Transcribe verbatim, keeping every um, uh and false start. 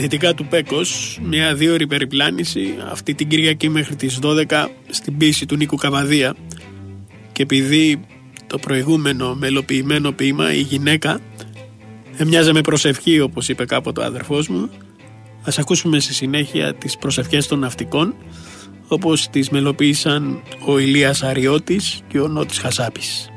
Δυτικά του Πέκος, μια δύο ώρη περιπλάνηση αυτή την Κυριακή μέχρι τις δώδεκα στην πίση του Νίκου Καβαδία. Και επειδή το προηγούμενο μελοποιημένο ποίημα, η γυναίκα, έμοιαζε με προσευχή όπως είπε κάποτε ο αδερφός μου, ας ακούσουμε στη συνέχεια τις προσευχές των ναυτικών όπως τις μελοποίησαν ο Ηλίας Αριώτης και ο Νότης Χασάπης.